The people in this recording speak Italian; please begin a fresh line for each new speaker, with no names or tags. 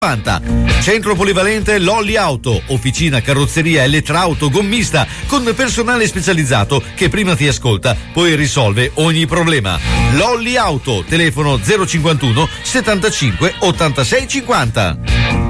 Centro polivalente Lolli Auto, officina carrozzeria elettrauto gommista con personale specializzato che prima ti ascolta, poi risolve ogni problema. Lolli Auto, telefono 051 75 86 50.